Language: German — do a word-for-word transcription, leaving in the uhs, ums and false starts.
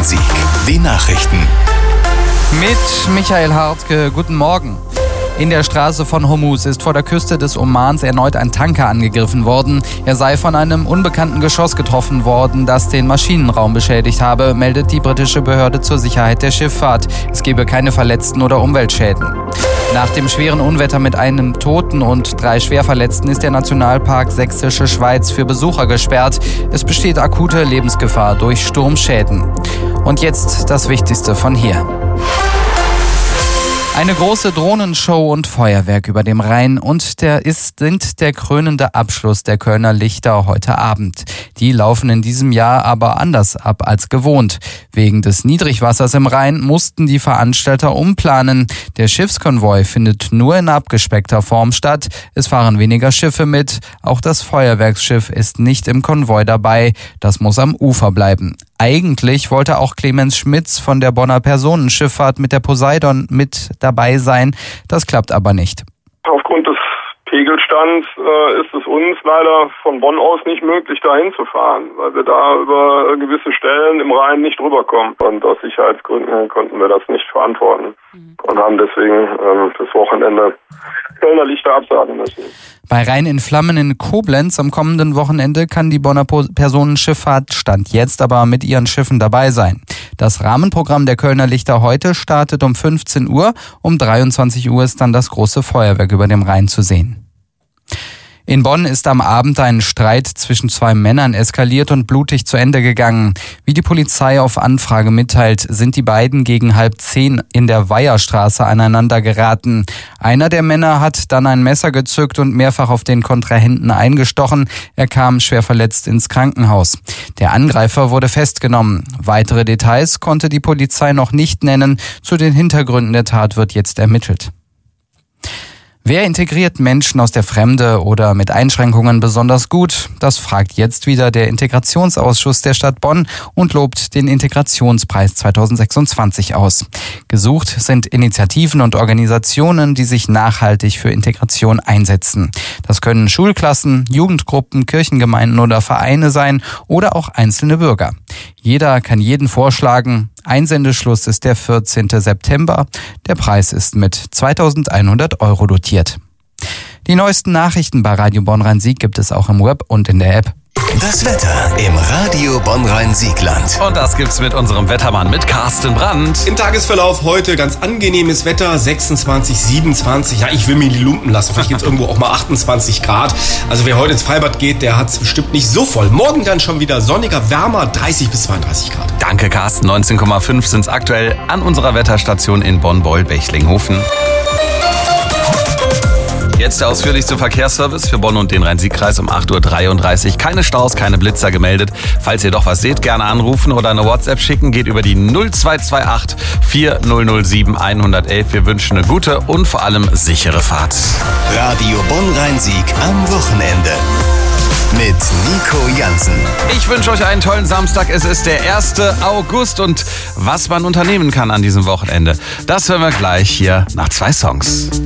Bonn-Rhein-Sieg. Die Nachrichten. Mit Michael Hartke, guten Morgen. In der Straße von Hormuz ist vor der Küste des Omans erneut ein Tanker angegriffen worden. Er sei von einem unbekannten Geschoss getroffen worden, das den Maschinenraum beschädigt habe, meldet die britische Behörde zur Sicherheit der Schifffahrt. Es gebe keine Verletzten oder Umweltschäden. Nach dem schweren Unwetter mit einem Toten und drei Schwerverletzten ist der Nationalpark Sächsische Schweiz für Besucher gesperrt. Es besteht akute Lebensgefahr durch Sturmschäden. Und jetzt das Wichtigste von hier. Eine große Drohnenshow und Feuerwerk über dem Rhein und der ist, sind der krönende Abschluss der Kölner Lichter heute Abend. Die laufen in diesem Jahr aber anders ab als gewohnt. Wegen des Niedrigwassers im Rhein mussten die Veranstalter umplanen. Der Schiffskonvoi findet nur in abgespeckter Form statt. Es fahren weniger Schiffe mit. Auch das Feuerwerksschiff ist nicht im Konvoi dabei. Das muss am Ufer bleiben. Eigentlich wollte auch Clemens Schmitz von der Bonner Personenschifffahrt mit der Poseidon mit dabei sein. Das klappt aber nicht. Aufgrund des Pegelstands äh, ist es uns leider von Bonn aus nicht möglich, dahin zu fahren, weil wir da über gewisse Stellen im Rhein nicht rüberkommen. Und aus Sicherheitsgründen konnten wir das nicht verantworten und haben deswegen ähm, das Wochenende Kölner Lichter absagen müssen. Bei Rhein in Flammen in Koblenz am kommenden Wochenende kann die Bonner Personenschifffahrt Stand jetzt aber mit ihren Schiffen dabei sein. Das Rahmenprogramm der Kölner Lichter heute startet um fünfzehn Uhr. Um dreiundzwanzig Uhr ist dann das große Feuerwerk über dem Rhein zu sehen. In Bonn ist am Abend ein Streit zwischen zwei Männern eskaliert und blutig zu Ende gegangen. Wie die Polizei auf Anfrage mitteilt, sind die beiden gegen halb zehn in der Weiherstraße aneinander geraten. Einer der Männer hat dann ein Messer gezückt und mehrfach auf den Kontrahenten eingestochen. Er kam schwer verletzt ins Krankenhaus. Der Angreifer wurde festgenommen. Weitere Details konnte die Polizei noch nicht nennen. Zu den Hintergründen der Tat wird jetzt ermittelt. Wer integriert Menschen aus der Fremde oder mit Einschränkungen besonders gut? Das fragt jetzt wieder der Integrationsausschuss der Stadt Bonn und lobt den Integrationspreis zweitausendsechsundzwanzig aus. Gesucht sind Initiativen und Organisationen, die sich nachhaltig für Integration einsetzen. Das können Schulklassen, Jugendgruppen, Kirchengemeinden oder Vereine sein oder auch einzelne Bürger. Jeder kann jeden vorschlagen. Einsendeschluss ist der vierzehnten September. Der Preis ist mit zweitausendeinhundert Euro dotiert. Die neuesten Nachrichten bei Radio Bonn-Rhein-Sieg gibt es auch im Web und in der App. Das Wetter im Radio Bonn-Rhein-Siegland. Und das gibt's mit unserem Wettermann, mit Carsten Brandt. Im Tagesverlauf heute ganz angenehmes Wetter, sechsundzwanzig, siebenundzwanzig. Ja, ich will mir die Lumpen lassen. Vielleicht gibt's irgendwo auch mal achtundzwanzig Grad. Also wer heute ins Freibad geht, der hat's bestimmt nicht so voll. Morgen dann schon wieder sonniger, wärmer, dreißig bis zweiunddreißig Grad. Danke, Carsten. neunzehn Komma fünf sind's aktuell an unserer Wetterstation in Bonn-Beul-Bechlinghofen. Jetzt der ausführlichste Verkehrsservice für Bonn und den Rhein-Sieg-Kreis um acht Uhr dreiunddreißig. Keine Staus, keine Blitzer gemeldet. Falls ihr doch was seht, gerne anrufen oder eine WhatsApp schicken. Geht über die null zwei zwei acht vier null null sieben eins null eins. Wir wünschen eine gute und vor allem sichere Fahrt. Radio Bonn-Rhein-Sieg am Wochenende. Mit Nico Jansen. Ich wünsche euch einen tollen Samstag. Es ist der erste August und was man unternehmen kann an diesem Wochenende, das hören wir gleich hier nach zwei Songs.